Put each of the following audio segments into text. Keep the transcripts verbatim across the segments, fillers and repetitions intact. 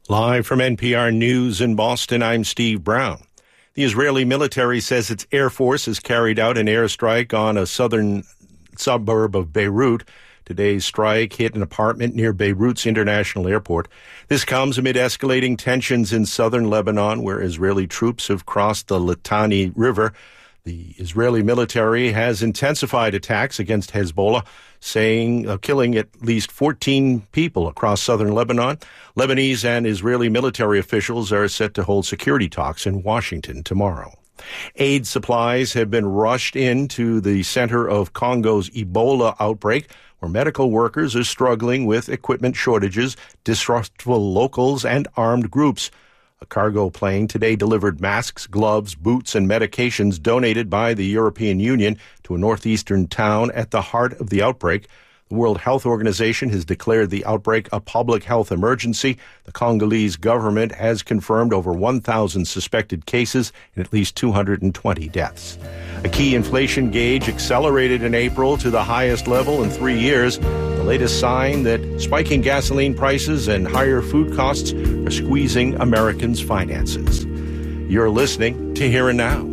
Live from N P R News in Boston, I'm Steve Brown. The Israeli military says its air force has carried out an airstrike on a southern suburb of Beirut. Today's strike hit an apartment near Beirut's international airport. This comes amid escalating tensions in southern Lebanon, where Israeli troops have crossed the Litani River. The Israeli military has intensified attacks against Hezbollah, saying uh, killing at least fourteen people across southern Lebanon. Lebanese and Israeli military officials are set to hold security talks in Washington tomorrow. Aid supplies have been rushed into the center of Congo's Ebola outbreak, where medical workers are struggling with equipment shortages, distrustful locals, and armed groups. A cargo plane today delivered masks, gloves, boots, and medications donated by the European Union to a northeastern town at the heart of the outbreak. The World Health Organization has declared the outbreak a public health emergency. The Congolese government has confirmed over one thousand suspected cases and at least two hundred twenty deaths. A key inflation gauge accelerated in April to the highest level in three years. The latest sign that spiking gasoline prices and higher food costs are squeezing Americans' finances. You're listening to Here and Now.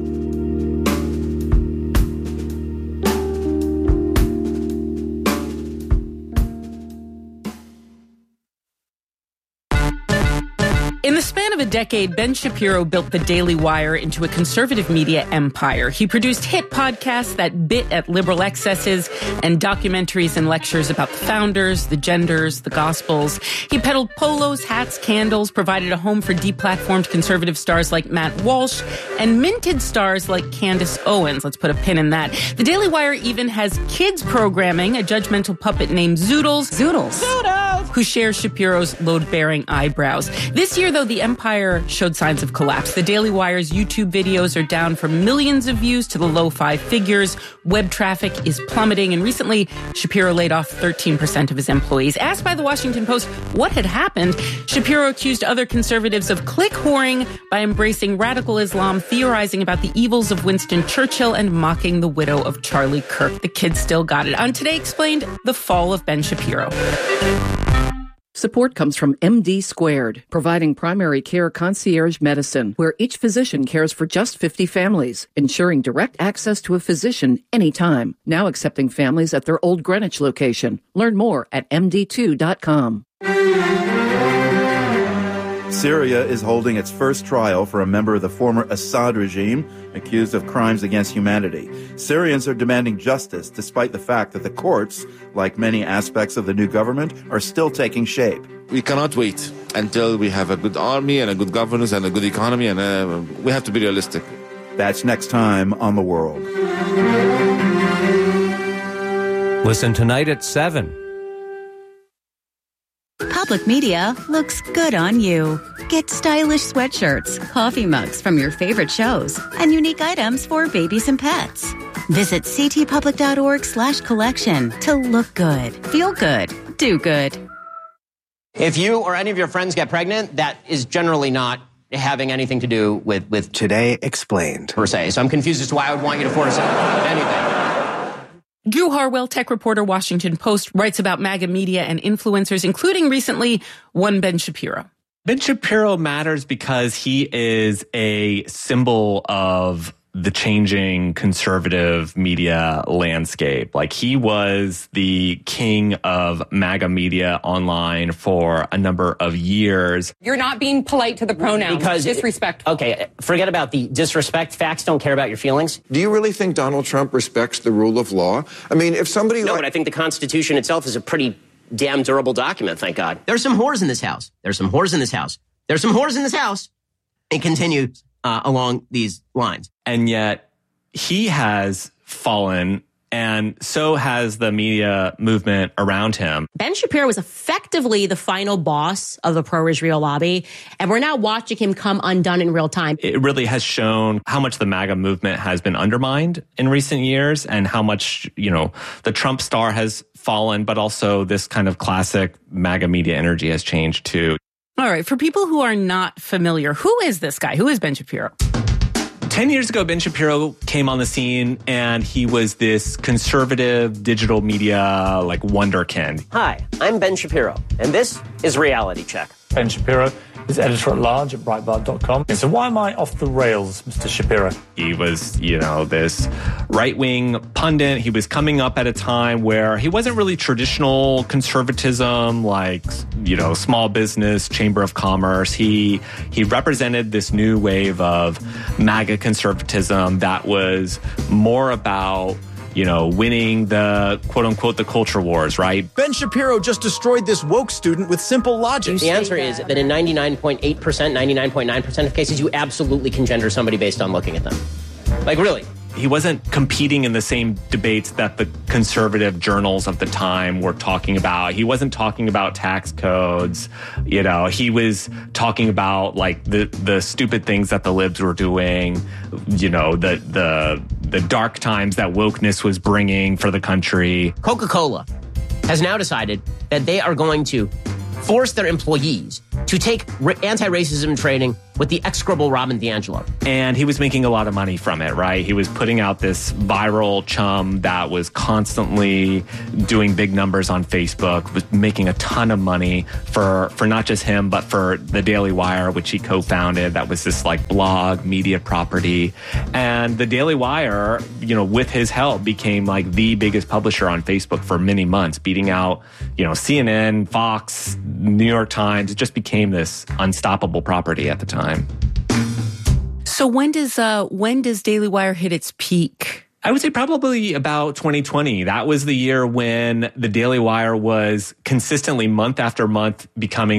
In the span of a decade, Ben Shapiro built the Daily Wire into a conservative media empire. He produced hit podcasts that bit at liberal excesses and documentaries and lectures about the founders, the genders, the gospels. He peddled polos, hats, candles, provided a home for deplatformed conservative stars like Matt Walsh, and minted stars like Candace Owens. Let's put a pin in that. The Daily Wire even has kids programming, a judgmental puppet named Zoodles. Zoodles. Zoodles! Who shares Shapiro's load-bearing eyebrows. This year, though, the empire showed signs of collapse. The Daily Wire's YouTube videos are down from millions of views to the low five figures. Web traffic is plummeting, and recently, Shapiro laid off thirteen percent of his employees. Asked by the Washington Post what had happened, Shapiro accused other conservatives of click whoring by embracing radical Islam, theorizing about the evils of Winston Churchill, and mocking the widow of Charlie Kirk. The kids still got it. On Today Explained, the fall of Ben Shapiro. Support comes from M D Squared, providing primary care concierge medicine, where each physician cares for just fifty families, ensuring direct access to a physician anytime. Now accepting families at their Old Greenwich location. Learn more at m d two dot com. Syria is holding its first trial for a member of the former Assad regime accused of crimes against humanity. Syrians are demanding justice despite the fact that the courts, like many aspects of the new government, are still taking shape. We cannot wait until we have a good army and a good governance and a good economy, and uh, we have to be realistic. That's next time on The World. Listen tonight at seven. Public Media looks good on you. Get stylish sweatshirts, coffee mugs from your favorite shows, and unique items for babies and pets. Visit ctpublic.org slash collection to look good, feel good, do good. If you or any of your friends get pregnant, that is generally not having anything to do with, with Today Explained, per se. So I'm confused as to why I would want you to force anything. Drew Harwell, tech reporter, Washington Post, writes about MAGA media and influencers, including recently one Ben Shapiro. Ben Shapiro matters because he is a symbol of the changing conservative media landscape. Like, he was the king of MAGA media online for a number of years. You're not being polite to the pronouns. Because disrespectful. Okay, forget about the disrespect. Facts don't care about your feelings. Do you really think Donald Trump respects the rule of law? I mean, if somebody... No, like- but I think the Constitution itself is a pretty damn durable document, thank God. There's some whores in this house. There's some whores in this house. There's some whores in this house. It continues uh, along these lines. And yet he has fallen, and so has the media movement around him. Ben Shapiro was effectively the final boss of the pro-Israel lobby, and we're now watching him come undone in real time. It really has shown how much the MAGA movement has been undermined in recent years, and how much, you know, the Trump star has fallen, but also this kind of classic MAGA media energy has changed too. All right, for people who are not familiar, who is this guy? Who is Ben Shapiro? Ten years ago, Ben Shapiro came on the scene, and he was this conservative digital media, like, wonderkind. Hi, I'm Ben Shapiro, and this is Reality Check. Ben Shapiro He's editor-at-large at Breitbart dot com. So why am I off the rails, Mister Shapiro? He was, you know, this right-wing pundit. He was coming up at a time where he wasn't really traditional conservatism, like, you know, small business, chamber of commerce. He he represented this new wave of MAGA conservatism that was more about, you know, winning the quote-unquote the culture wars, right? Ben Shapiro just destroyed this woke student with simple logic. The answer is that in ninety-nine point eight percent, ninety-nine point nine percent of cases, you absolutely can gender somebody based on looking at them. Like, really. He wasn't competing in the same debates that the conservative journals of the time were talking about. He wasn't talking about tax codes. You know, he was talking about like the, the stupid things that the libs were doing, you know, the, the, the dark times that wokeness was bringing for the country. Coca-Cola has now decided that they are going to force their employees to take anti-racism training with the execrable Robin DiAngelo. And he was making a lot of money from it, right? He was putting out this viral chum that was constantly doing big numbers on Facebook, was making a ton of money for, for not just him, but for the Daily Wire, which he co-founded. That was this like blog media property. And the Daily Wire, you know, with his help, became like the biggest publisher on Facebook for many months, beating out, you know, C N N, Fox, New York Times. It just became this unstoppable property at the time. So when does uh, when does Daily Wire hit its peak? I would say probably about twenty twenty. That was the year when the Daily Wire was consistently month after month becoming